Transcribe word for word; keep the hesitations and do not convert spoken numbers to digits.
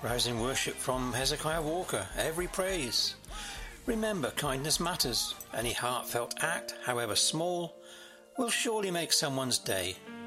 Rousing worship from Hezekiah Walker. Every praise. Remember, kindness matters. Any heartfelt act, however small, will surely make someone's day.